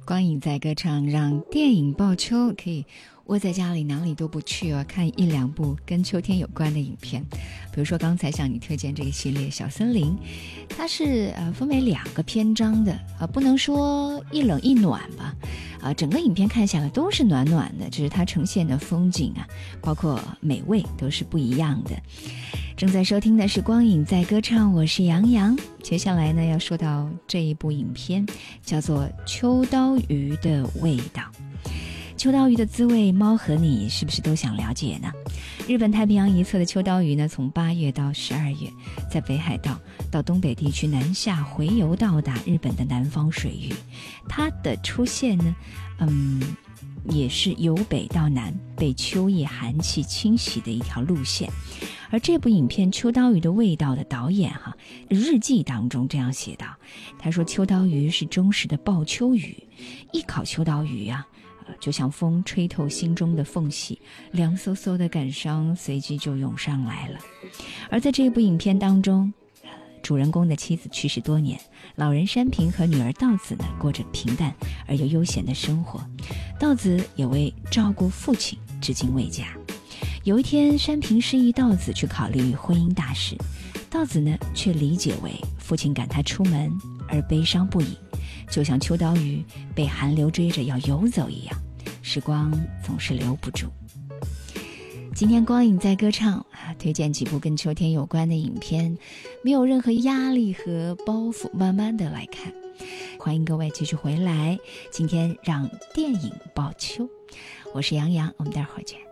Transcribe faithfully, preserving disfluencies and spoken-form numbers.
光影在歌唱，让电影报秋，可以窝在家里哪里都不去哦，看一两部跟秋天有关的影片。比如说刚才向你推荐这个系列《小森林》，它是呃分为两个篇章的，呃不能说一冷一暖吧，啊、呃、整个影片看下来都是暖暖的，只是它呈现的风景啊，包括美味都是不一样的。正在收听的是光影在歌唱，我是杨洋。接下来呢要说到这一部影片，叫做秋刀鱼的味道。秋刀鱼的滋味，猫和你是不是都想了解呢？日本太平洋一侧的秋刀鱼呢，从八月到十二月，在北海道到东北地区南下回游到达日本的南方水域。它的出现呢，嗯，也是由北到南被秋夜寒气侵袭的一条路线。而这部影片《秋刀鱼的味道》的导演哈、啊、日记当中这样写道，他说秋刀鱼是忠实的抱秋鱼，一烤秋刀鱼啊，呃、就像风吹透心中的缝隙，凉飕飕的感伤随即就涌上来了。而在这部影片当中，主人公的妻子去世多年，老人山平和女儿道子呢过着平淡而又悠闲的生活，道子也为照顾父亲至今未嫁。有一天，山平示意道子去考虑婚姻大事，道子呢却理解为父亲赶她出门而悲伤不已，就像秋刀鱼被寒流追着要游走一样，时光总是留不住。今天光影在歌唱，推荐几部跟秋天有关的影片，没有任何压力和包袱，慢慢的来看。欢迎各位继续回来，今天让电影报秋，我是杨洋，我们待会儿见。